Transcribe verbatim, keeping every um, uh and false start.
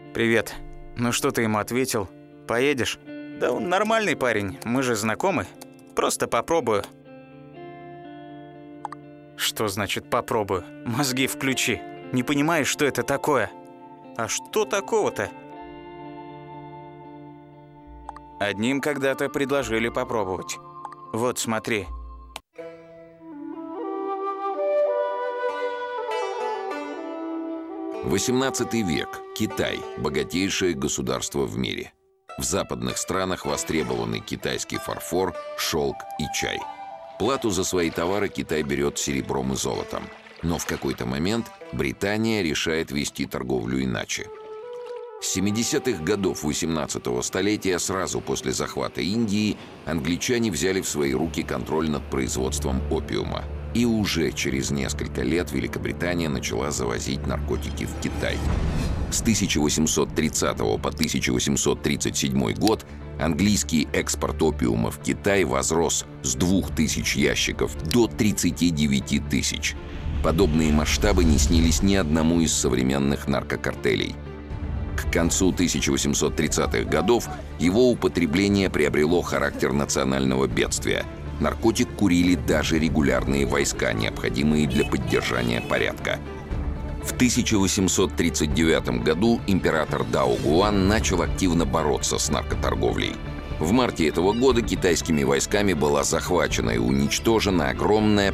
Привет. Ну что ты ему ответил? Поедешь? Да он нормальный парень, мы же знакомы. Просто попробую. Что значит попробую? Мозги включи. Не понимаешь, что это такое? А что такого-то? Одним когда-то предложили попробовать. Вот смотри. восемнадцатый век. Китай – богатейшее государство в мире. В западных странах востребованы китайский фарфор, шелк и чай. Плату за свои товары Китай берет серебром и золотом. Но в какой-то момент Британия решает вести торговлю иначе. С семидесятых годов восемнадцатого столетия, сразу после захвата Индии, англичане взяли в свои руки контроль над производством опиума. И уже через несколько лет Великобритания начала завозить наркотики в Китай. С тысяча восемьсот тридцатого по тысяча восемьсот тридцать седьмой год английский экспорт опиума в Китай возрос с двух тысяч ящиков до тридцати девяти тысяч. Подобные масштабы не снились ни одному из современных наркокартелей. К концу тысяча восемьсот тридцатых годов его употребление приобрело характер национального бедствия. Наркотик курили даже регулярные войска, необходимые для поддержания порядка. В тысяча восемьсот тридцать девятом году император Дао Гуан начал активно бороться с наркоторговлей. В марте этого года китайскими войсками была захвачена и уничтожена огромная